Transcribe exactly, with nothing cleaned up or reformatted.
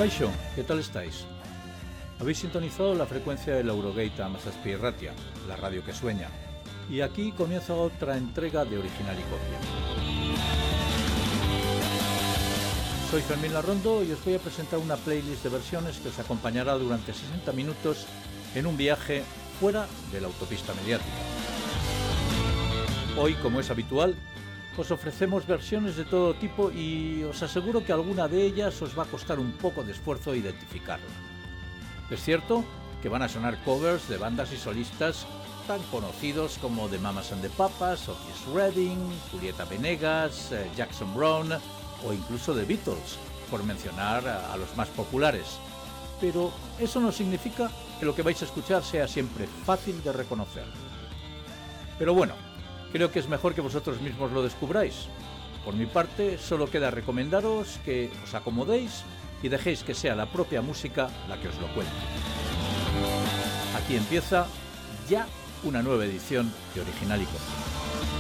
Kaixo, ¿qué tal estáis? Habéis sintonizado la frecuencia del Eurogaita Mazazpi Ratia, la radio que sueña. Y aquí comienza otra entrega de Original y Copia. Soy Fermín Larrondo y os voy a presentar una playlist de versiones que os acompañará durante sesenta minutos en un viaje fuera de la autopista mediática. Hoy, como es habitual, os ofrecemos versiones de todo tipo y os aseguro que alguna de ellas os va a costar un poco de esfuerzo identificarla. Es cierto que van a sonar covers de bandas y solistas tan conocidos como The Mamas and the Papas, Otis Redding, Julieta Venegas, Jackson Browne o incluso The Beatles, por mencionar a los más populares. Pero eso no significa que lo que vais a escuchar sea siempre fácil de reconocer. Pero bueno, creo que es mejor que vosotros mismos lo descubráis. Por mi parte, solo queda recomendaros que os acomodéis y dejéis que sea la propia música la que os lo cuente. Aquí empieza ya una nueva edición de Original y Copia.